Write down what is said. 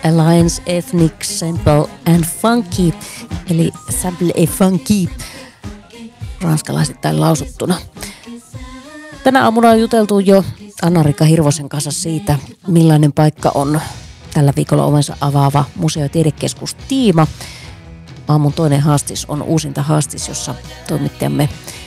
Alliance Ethnic Sample and Funky, eli Sample et Funky, ranskalaisittain lausuttuna. Tänä aamuna on juteltu jo Anna-Riikka Hirvosen kanssa siitä, millainen paikka on tällä viikolla ovensa avaava museo- ja tiedekeskus Tiima. Aamun toinen haastis on uusinta haastis, jossa toimittajamme